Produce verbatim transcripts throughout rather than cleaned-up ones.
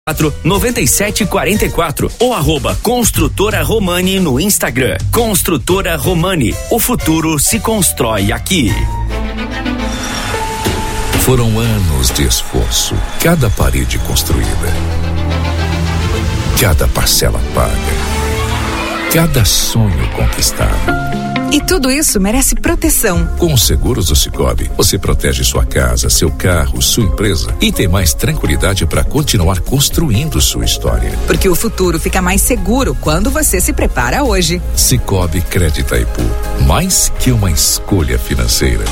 noventa e sete quarenta e quatro ou arroba Construtora Romani no Instagram. Construtora Romani, o futuro se constrói aqui. Foram anos de esforço, cada parede construída, cada parcela paga, cada sonho conquistado. E tudo isso merece proteção. Com os seguros do Sicoob, você protege sua casa, seu carro, sua empresa e tem mais tranquilidade para continuar construindo sua história. Porque o futuro fica mais seguro quando você se prepara hoje. Sicoob Crédito Itaipu, mais que uma escolha financeira.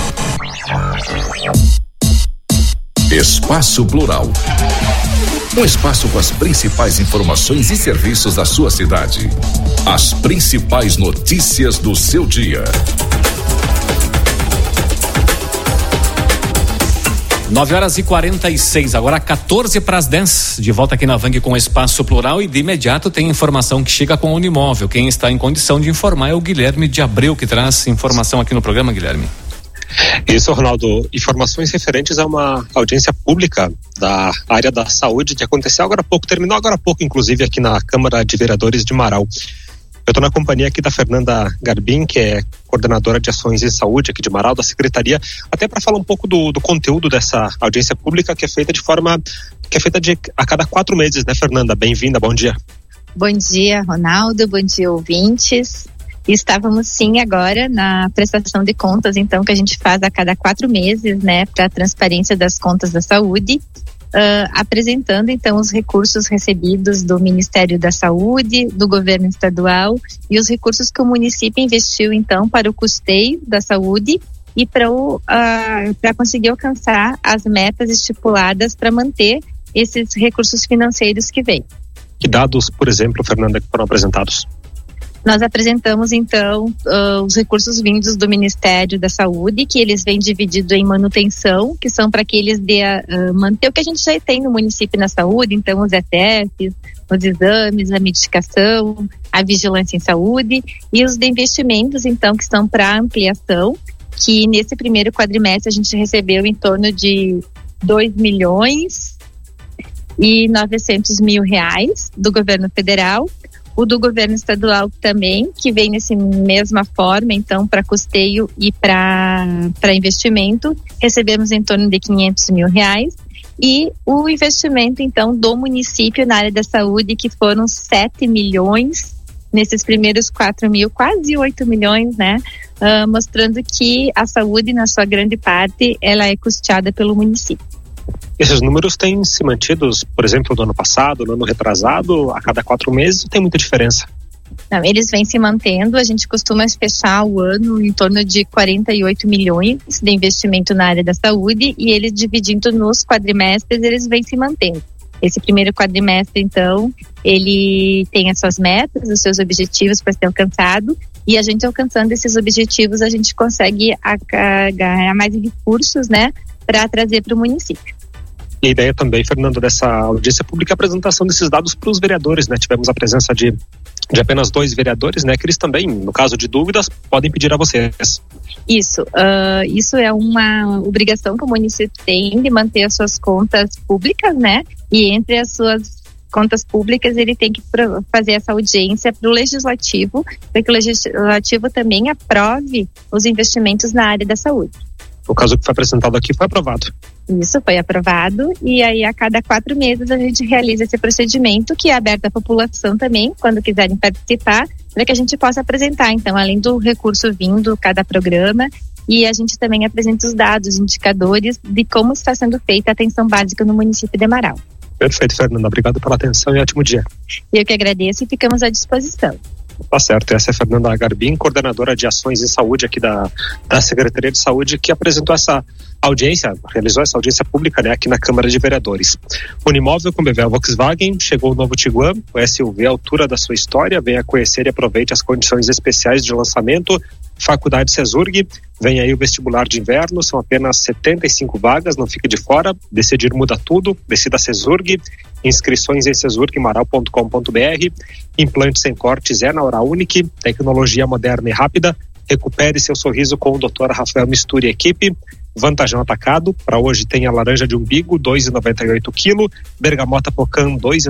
Espaço Plural. Um espaço com as principais informações e serviços da sua cidade. As principais notícias do seu dia. nove horas e quarenta e seis, agora quatorze para as dez. De volta aqui na Vang com o Espaço Plural e de imediato tem informação que chega com o Unimóvel. Quem está em condição de informar é o Guilherme de Abreu, que traz informação aqui no programa, Guilherme. Isso, Ronaldo. Informações referentes a uma audiência pública da área da saúde que aconteceu agora há pouco, terminou agora há pouco, inclusive, aqui na Câmara de Vereadores de Marau. Eu estou na companhia aqui da Fernanda Garbim, que é coordenadora de ações em saúde aqui de Marau, da Secretaria, até para falar um pouco do, do conteúdo dessa audiência pública que é feita de forma, que é feita de, a cada quatro meses, né, Fernanda? Bem-vinda, bom dia. Bom dia, Ronaldo, bom dia, ouvintes. Estávamos sim agora na prestação de contas, então, que a gente faz a cada quatro meses, né, para a transparência das contas da saúde, uh, apresentando então os recursos recebidos do Ministério da Saúde, do governo estadual e os recursos que o município investiu então para o custeio da saúde e para uh, para conseguir alcançar as metas estipuladas para manter esses recursos financeiros que vêm. Que dados, por exemplo, Fernanda, que foram apresentados? Nós apresentamos, então, uh, os recursos vindos do Ministério da Saúde, que eles vêm divididos em manutenção, que são para que eles dê a, uh, manter o que a gente já tem no município na saúde, então os E T Fs, os exames, a medicação, a vigilância em saúde, e os de investimentos, então, que são para ampliação, que nesse primeiro quadrimestre a gente recebeu em torno de dois milhões e novecentos mil reais do governo federal. O do governo estadual também, que vem nessa mesma forma, então, para custeio e para para investimento, recebemos em torno de quinhentos mil reais. E o investimento, então, do município na área da saúde, que foram sete milhões, nesses primeiros quatro mil, quase oito milhões, né? Uh, mostrando que a saúde, na sua grande parte, ela é custeada pelo município. Esses números têm se mantidos, por exemplo, no ano passado, no ano retrasado, a cada quatro meses, ou tem muita diferença? Não, eles vêm se mantendo. A gente costuma fechar o ano em torno de quarenta e oito milhões de investimento na área da saúde e eles dividindo nos quadrimestres, eles vêm se mantendo. Esse primeiro quadrimestre, então, ele tem as suas metas, os seus objetivos para ser alcançado e a gente alcançando esses objetivos, a gente consegue a, a, ganhar mais recursos, né, para trazer para o município. E a ideia também, Fernando, dessa audiência pública é a apresentação desses dados para os vereadores, né? Tivemos a presença de, de apenas dois vereadores, né? Que eles também, no caso de dúvidas, podem pedir a vocês. Isso, uh, isso é uma obrigação que o município tem de manter as suas contas públicas, né? E entre as suas contas públicas ele tem que fazer essa audiência para o legislativo, para que o legislativo também aprove os investimentos na área da saúde. O caso que foi apresentado aqui foi aprovado. Isso, foi aprovado e aí a cada quatro meses a gente realiza esse procedimento que é aberto à população também, quando quiserem participar, para que a gente possa apresentar, então, além do recurso vindo cada programa, e a gente também apresenta os dados, indicadores de como está sendo feita a atenção básica no município de Marau. Perfeito, Fernanda. Obrigado pela atenção e ótimo dia. Eu que agradeço e ficamos à disposição. Tá certo, essa é a Fernanda Garbim, coordenadora de ações em saúde aqui da, da Secretaria de Saúde, que apresentou essa audiência, realizou essa audiência pública, né, aqui na Câmara de Vereadores. Unimóvel com B V Volkswagen, chegou o novo Tiguan, o S U V à altura da sua história, venha conhecer e aproveite as condições especiais de lançamento. Faculdade Cesurg, vem aí o vestibular de inverno, são apenas setenta e cinco vagas, não fique de fora, decidir muda tudo, decida Cesurg, inscrições em cesurg marau ponto com ponto b r, implantes sem cortes é na Hora Unique, tecnologia moderna e rápida, recupere seu sorriso com o doutor Rafael Mistura e equipe, Vantajão Atacado, para hoje tem a laranja de umbigo, dois reais e noventa e oito quilo, bergamota Pocan, dois